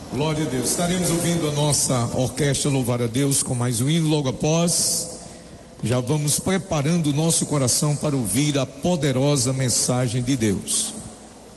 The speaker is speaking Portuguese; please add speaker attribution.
Speaker 1: Glória a Deus. Estaremos ouvindo a nossa orquestra louvar a Deus com mais um hino. Logo após, já vamos preparando o nosso coração para ouvir a poderosa mensagem de Deus.